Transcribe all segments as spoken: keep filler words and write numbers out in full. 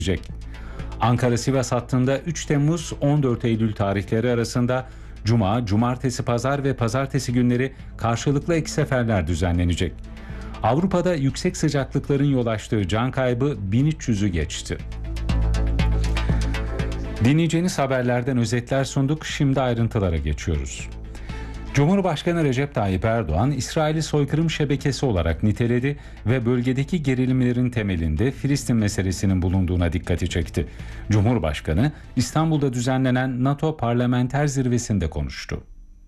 Ankara-Sivas hattında üç Temmuz on dört Eylül tarihleri arasında Cuma, Cumartesi, Pazar ve Pazartesi günleri karşılıklı ek seferler düzenlenecek. Avrupa'da yüksek sıcaklıkların yol açtığı can kaybı bin üç yüzü geçti. Dinleyeceğiniz haberlerden özetler sunduk. Şimdi ayrıntılara geçiyoruz. Cumhurbaşkanı Recep Tayyip Erdoğan, İsrail'i soykırım şebekesi olarak niteledi ve bölgedeki gerilimlerin temelinde Filistin meselesinin bulunduğuna dikkati çekti. Cumhurbaşkanı, İstanbul'da düzenlenen NATO Parlamenter Zirvesi'nde konuştu.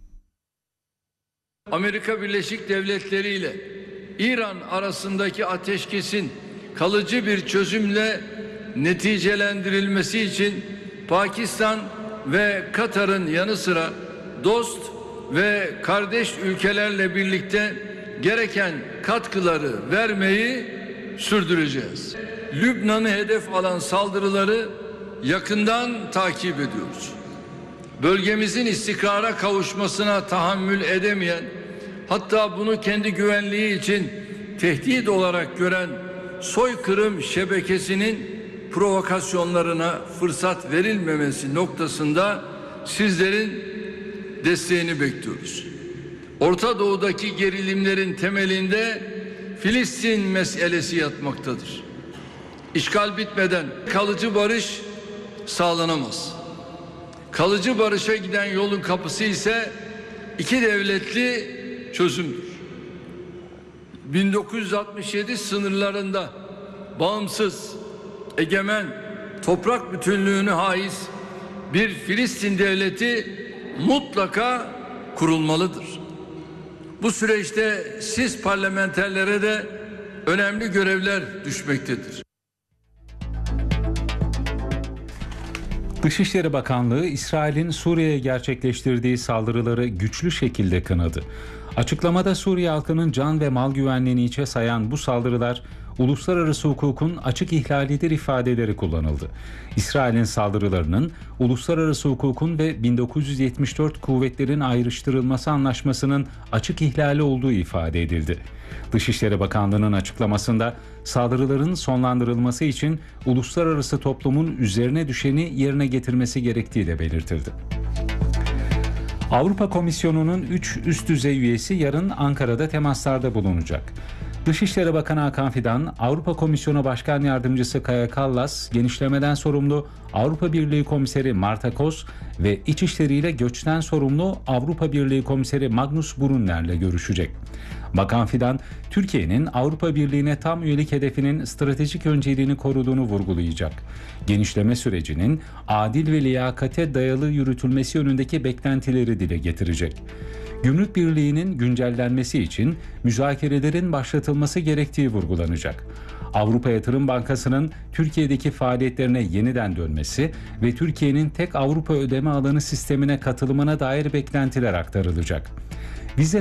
Amerika Birleşik Devletleri ile İran arasındaki ateşkesin kalıcı bir çözümle neticelendirilmesi için Pakistan ve Katar'ın yanı sıra dost ve kardeş ülkelerle birlikte gereken katkıları vermeyi sürdüreceğiz. Lübnan'ı hedef alan saldırıları yakından takip ediyoruz. Bölgemizin istikrara kavuşmasına tahammül edemeyen, hatta bunu kendi güvenliği için tehdit olarak gören soykırım şebekesinin provokasyonlarına fırsat verilmemesi noktasında sizlerin desteğini bekliyoruz. Orta Doğu'daki gerilimlerin temelinde Filistin meselesi yatmaktadır. İşgal bitmeden kalıcı barış sağlanamaz. Kalıcı barışa giden yolun kapısı ise iki devletli çözümdür. bin dokuz yüz altmış yedi sınırlarında bağımsız, egemen, toprak bütünlüğünü haiz bir Filistin devleti mutlaka kurulmalıdır. Bu süreçte siz parlamenterlere de önemli görevler düşmektedir. Dışişleri Bakanlığı, İsrail'in Suriye'ye gerçekleştirdiği saldırıları güçlü şekilde kınadı. Açıklamada Suriye halkının can ve mal güvenliğini içe sayan bu saldırılar uluslararası hukukun açık ihlalidir ifadeleri kullanıldı. İsrail'in saldırılarının uluslararası hukukun ve bin dokuz yüz yetmiş dört kuvvetlerin ayrıştırılması anlaşmasının açık ihlali olduğu ifade edildi. Dışişleri Bakanlığı'nın açıklamasında saldırıların sonlandırılması için uluslararası toplumun üzerine düşeni yerine getirmesi gerektiği de belirtildi. Avrupa Komisyonu'nun üç üst düzey üyesi yarın Ankara'da temaslarda bulunacak. Dışişleri Bakanı Hakan Fidan, Avrupa Komisyonu Başkan Yardımcısı Kaja Kallas, genişlemeden sorumlu Avrupa Birliği Komiseri Marta Kos ve İçişleri ile göçten sorumlu Avrupa Birliği Komiseri Magnus Brunner'le görüşecek. Bakan Fidan, Türkiye'nin Avrupa Birliği'ne tam üyelik hedefinin stratejik önceliğini koruduğunu vurgulayacak. Genişleme sürecinin adil ve liyakate dayalı yürütülmesi yönündeki beklentileri dile getirecek. Gümrük Birliği'nin güncellenmesi için müzakerelerin başlatılması gerektiği vurgulanacak. Avrupa Yatırım Bankası'nın Türkiye'deki faaliyetlerine yeniden dönmesi ve Türkiye'nin tek Avrupa ödeme alanı sistemine katılımına dair beklentiler aktarılacak. Vize